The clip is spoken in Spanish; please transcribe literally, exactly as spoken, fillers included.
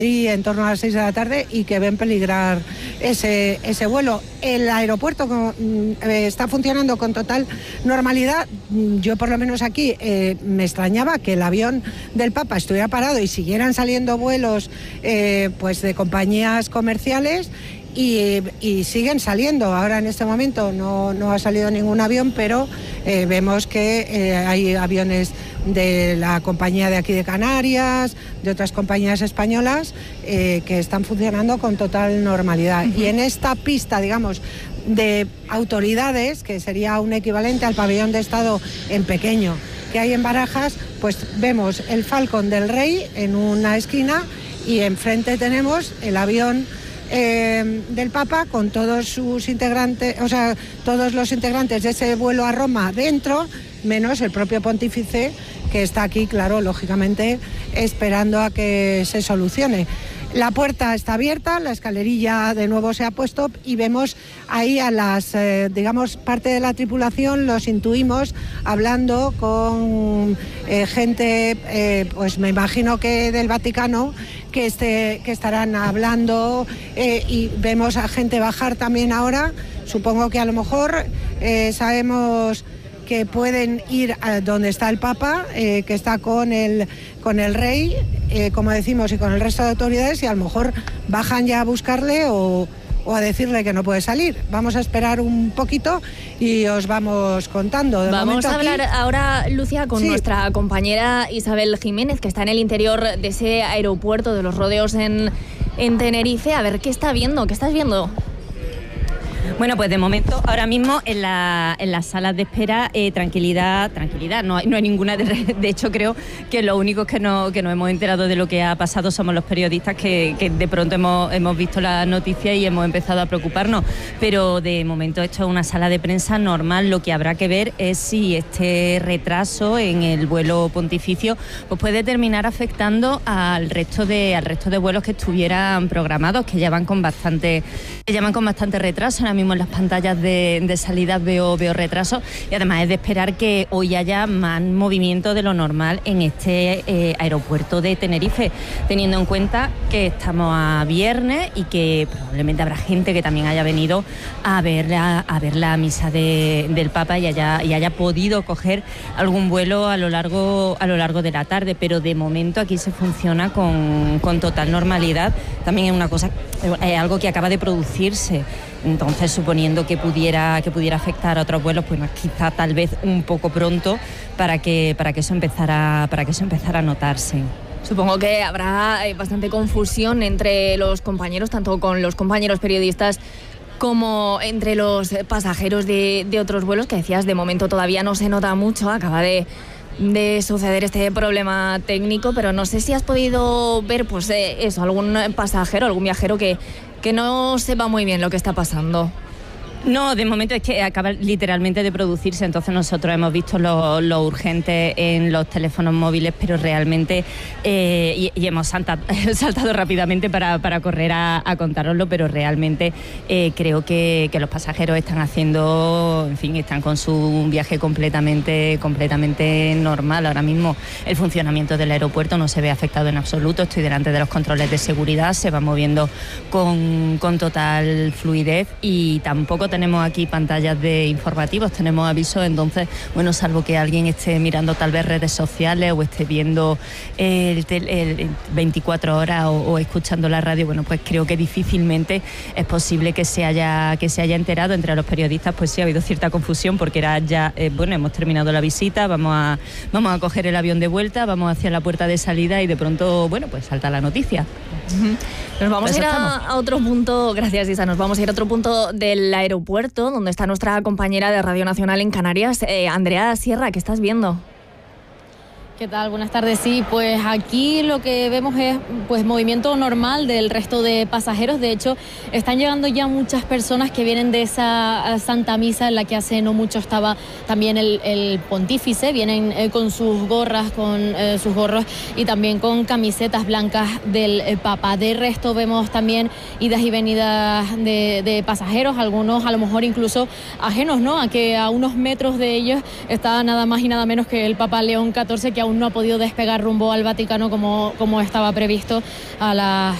y en torno a las seis de la tarde y que ven peligrar ese, ese vuelo. El aeropuerto eh, está funcionando con total normalidad. Yo por lo menos aquí eh, me extrañaba que el avión del Papa estuviera parado y siguieran saliendo vuelos eh, pues de compañías comerciales. Y, y siguen saliendo. Ahora en este momento no, no ha salido ningún avión, pero eh, vemos que eh, hay aviones de la compañía de aquí de Canarias, de otras compañías españolas eh, que están funcionando con total normalidad. Uh-huh. Y en esta pista, digamos, de autoridades, que sería un equivalente al pabellón de Estado en pequeño que hay en Barajas, pues vemos el Falcon del Rey en una esquina y enfrente tenemos el avión Eh, del Papa con todos sus integrantes, o sea, todos los integrantes de ese vuelo a Roma dentro, menos el propio pontífice que está aquí, claro, lógicamente, esperando a que se solucione. La puerta está abierta, la escalerilla de nuevo se ha puesto y vemos ahí a las, eh, digamos, parte de la tripulación, los intuimos hablando con eh, gente, eh, pues me imagino que del Vaticano, que, este, que estarán hablando eh, y vemos a gente bajar también ahora. Supongo que a lo mejor eh, sabemos que pueden ir a donde está el Papa, eh, que está con el, con el Rey, eh, como decimos, y con el resto de autoridades, y a lo mejor bajan ya a buscarle o, o a decirle que no puede salir. Vamos a esperar un poquito y os vamos contando. De vamos a hablar aquí... ahora, Lucía, con sí. nuestra compañera Isabel Jiménez, que está en el interior de ese aeropuerto de los Rodeos en, en Tenerife. A ver, ¿qué está viendo? ¿Qué estás viendo? Bueno, pues de momento, ahora mismo en, la, en las salas de espera, eh, tranquilidad, tranquilidad, no hay, no hay ninguna. De, de hecho, creo que los únicos que, no, que nos hemos enterado de lo que ha pasado somos los periodistas que, que de pronto hemos, hemos visto la noticia y hemos empezado a preocuparnos. Pero de momento esto es una sala de prensa normal. Lo que habrá que ver es si este retraso en el vuelo pontificio pues puede terminar afectando al resto de, al resto de vuelos que estuvieran programados, que ya van con bastante, que ya van con bastante retraso. Ahora mismo en las pantallas de, de salida veo, veo retrasos y además es de esperar que hoy haya más movimiento de lo normal en este eh, aeropuerto de Tenerife, teniendo en cuenta que estamos a viernes y que probablemente habrá gente que también haya venido a ver la, a ver la misa de, del Papa y haya, y haya podido coger algún vuelo a lo largo, a lo largo de la tarde, pero de momento aquí se funciona con, con total normalidad. También es una cosa, es algo que acaba de producirse. Entonces, suponiendo que pudiera que pudiera afectar a otros vuelos, pues quizá tal vez un poco pronto para que para que eso empezara para que eso empezara a notarse. Supongo que habrá bastante confusión entre los compañeros, tanto con los compañeros periodistas como entre los pasajeros de, de otros vuelos, que decías, de momento todavía no se nota mucho, acaba de de suceder este problema técnico, pero no sé si has podido ver, pues eh, eso, algún pasajero, algún viajero que, que no sepa muy bien lo que está pasando. No, de momento es que acaba literalmente de producirse, entonces nosotros hemos visto lo, lo urgente en los teléfonos móviles, pero realmente, eh, y, y hemos saltado, saltado rápidamente para, para correr a, a contároslo, pero realmente eh, creo que, que los pasajeros están haciendo, en fin, están con su viaje completamente, completamente normal. Ahora mismo el funcionamiento del aeropuerto no se ve afectado en absoluto, estoy delante de los controles de seguridad, se va moviendo con, con total fluidez y tampoco tenemos aquí pantallas de informativos, tenemos avisos, entonces, bueno, salvo que alguien esté mirando tal vez redes sociales o esté viendo el, el, el veinticuatro horas o, o escuchando la radio, bueno, pues creo que difícilmente es posible que se haya que se haya enterado. Entre los periodistas, pues sí ha habido cierta confusión porque era ya, eh, bueno, hemos terminado la visita, vamos a vamos a coger el avión de vuelta, vamos hacia la puerta de salida y de pronto, bueno, pues salta la noticia. Uh-huh. Nos vamos a ir a, a otro punto, gracias Isa, nos vamos a ir a otro punto del aeropuerto, donde está nuestra compañera de Radio Nacional en Canarias, eh, Andrea Sierra. ¿Qué estás viendo? ¿Qué tal? Buenas tardes. Sí, pues aquí lo que vemos es pues movimiento normal del resto de pasajeros. De hecho, están llegando ya muchas personas que vienen de esa Santa Misa en la que hace no mucho estaba también el, el pontífice. Vienen eh, con sus gorras, con eh, sus gorros y también con camisetas blancas del eh, Papa. De resto vemos también idas y venidas de, de pasajeros, algunos a lo mejor incluso ajenos, ¿no? A que a unos metros de ellos está nada más y nada menos que el Papa León catorce, que aún aún no ha podido despegar rumbo al Vaticano como, como estaba previsto a las